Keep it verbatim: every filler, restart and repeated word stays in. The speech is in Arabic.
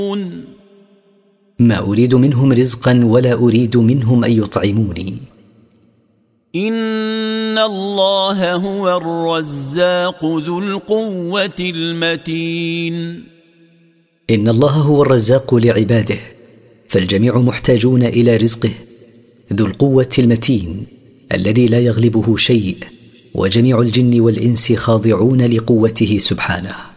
ما أريد منهم رزقا ولا أريد منهم أن يطعموني. إن الله هو الرزاق ذو القوة المتين. إن الله هو الرزاق لعباده، فالجميع محتاجون إلى رزقه، ذو القوة المتين الذي لا يغلبه شيء، وجميع الجن والإنس خاضعون لقوته سبحانه.